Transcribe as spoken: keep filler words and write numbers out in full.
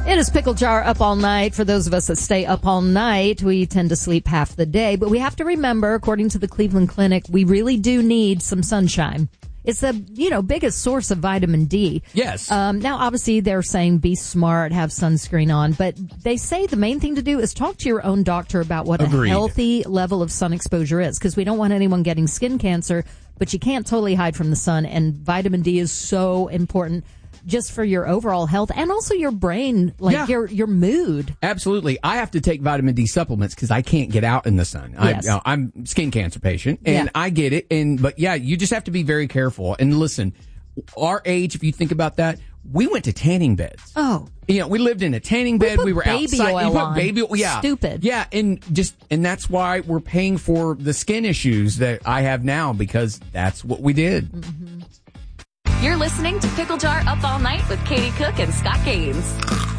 It is Pickle Jar Up All Night. For those of us that stay up all night, we tend to sleep half the day. But we have to remember, according to the Cleveland Clinic, we really do need some sunshine. It's the, you know, biggest source of vitamin D. Yes. Um, now, obviously, they're saying be smart, have sunscreen on. But they say the main thing to do is talk to your own doctor about what Agreed. a healthy level of sun exposure is. Because we don't want anyone getting skin cancer, but you can't totally hide from the sun. And vitamin D is so important just for your overall health and also your brain, like yeah. your your mood. Absolutely. I have to take vitamin D supplements because I can't get out in the sun. Yes. I, uh, I'm a skin cancer patient, and yeah. I get it. And But, yeah, you just have to be very careful. And listen, our age, if you think about that, we went to tanning beds. Oh. You know, we lived in a tanning bed. We, we were baby outside. Oil we put on. baby oil. Yeah. Stupid. Yeah. And just, and that's why we're paying for the skin issues that I have now, because that's what we did. Mm-hmm. You're listening to Pickle Jar Up All Night with Katie Cook and Scott Gaines.